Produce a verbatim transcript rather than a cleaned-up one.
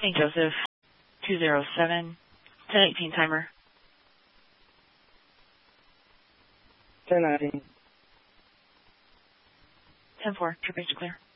Saint Joseph, two zero seven, ten eighteen timer. ten nineteen. ten four, trip age clear.